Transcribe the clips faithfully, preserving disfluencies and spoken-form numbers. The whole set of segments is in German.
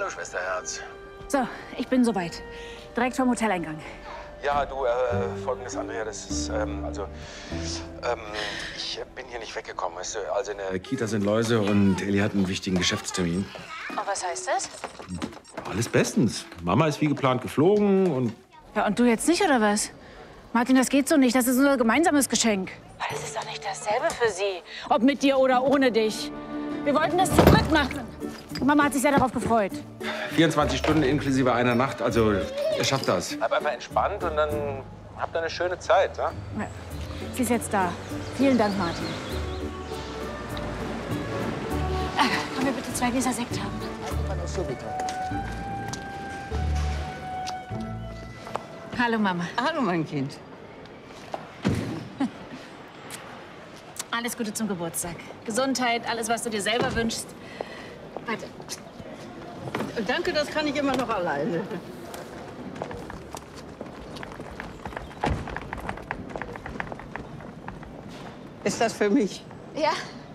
Hallo, Schwesterherz. So, ich bin soweit. Direkt vom Hoteleingang. Ja, du, äh, folgendes, Andrea, das ist, ähm, also, ähm, ich bin hier nicht weggekommen, weißt du, also in der Kita sind Läuse und Elli hat einen wichtigen Geschäftstermin. Und was heißt das? Alles bestens. Mama ist wie geplant geflogen und... Ja, und du jetzt nicht, oder was? Martin, das geht so nicht. Das ist unser gemeinsames Geschenk. Das ist doch nicht dasselbe für sie. Ob mit dir oder ohne dich. Wir wollten das zu dritt machen. Mama hat sich sehr darauf gefreut. vierundzwanzig Stunden inklusive einer Nacht, also ihr schafft das. Bleib einfach entspannt und dann habt ihr eine schöne Zeit, ja? Ja. Sie ist jetzt da. Vielen Dank, Martin. Ah, können wir bitte zwei Gläser Sekt haben? Hallo, Mama. Hallo, mein Kind. Alles Gute zum Geburtstag. Gesundheit, alles, was du dir selber wünschst. Warte. Danke, das kann ich immer noch alleine. Ist das für mich? Ja.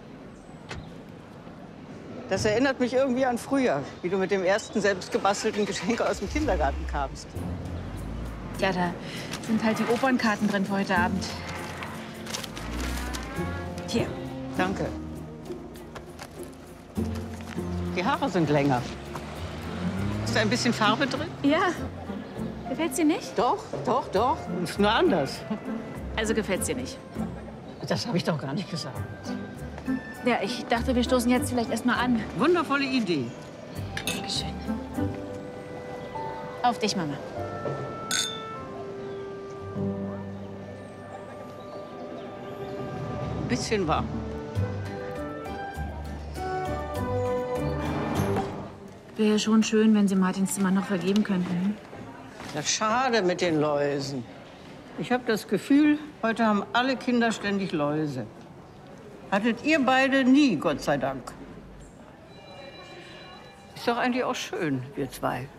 Das erinnert mich irgendwie an früher, wie du mit dem ersten selbstgebastelten Geschenk aus dem Kindergarten kamst. Ja, da sind halt die Opernkarten drin für heute Abend. Hier. Danke. Die Haare sind länger. Ist da ein bisschen Farbe drin? Ja. Gefällt's dir nicht? Doch, doch, doch. Ist nur anders. Also gefällt's dir nicht? Das habe ich doch gar nicht gesagt. Ja, ich dachte, wir stoßen jetzt vielleicht erst mal an. Wundervolle Idee. Dankeschön. Auf dich, Mama. Ein bisschen warm. Wäre ja schon schön, wenn Sie Martins Zimmer noch vergeben könnten. Ja, schade mit den Läusen. Ich habe das Gefühl, heute haben alle Kinder ständig Läuse. Hattet ihr beide nie, Gott sei Dank. Ist doch eigentlich auch schön, wir zwei.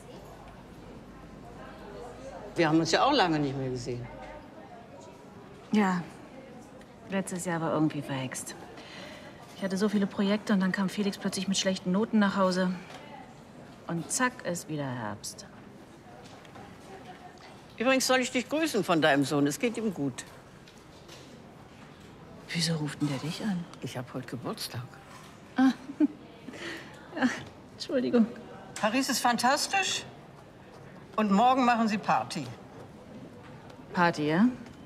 Wir haben uns ja auch lange nicht mehr gesehen. Ja, letztes Jahr war irgendwie verhext. Ich hatte so viele Projekte und dann kam Felix plötzlich mit schlechten Noten nach Hause. Und zack, ist wieder Herbst. Übrigens soll ich dich grüßen von deinem Sohn. Es geht ihm gut. Wieso ruft denn der dich an? Ich habe heute Geburtstag. Ah. Ja, Entschuldigung. Paris ist fantastisch. Und morgen machen sie Party. Party, ja?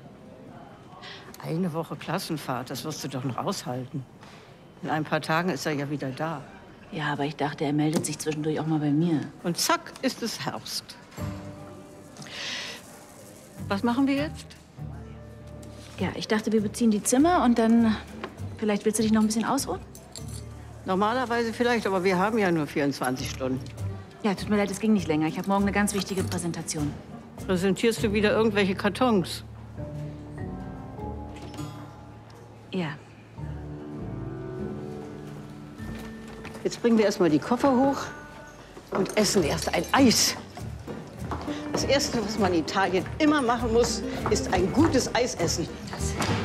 Eine Woche Klassenfahrt, das wirst du doch noch aushalten. In ein paar Tagen ist er ja wieder da. Ja, aber ich dachte, er meldet sich zwischendurch auch mal bei mir. Und zack, ist es Herbst. Was machen wir jetzt? Ja, ich dachte, wir beziehen die Zimmer und dann... Vielleicht willst du dich noch ein bisschen ausruhen? Normalerweise vielleicht, aber wir haben ja nur vierundzwanzig Stunden. Ja, tut mir leid, es ging nicht länger. Ich habe morgen eine ganz wichtige Präsentation. Präsentierst du wieder irgendwelche Kartons? Ja. Jetzt bringen wir erstmal die Koffer hoch und essen erst ein Eis. Das Erste, was man in Italien immer machen muss, ist ein gutes Eis essen. Das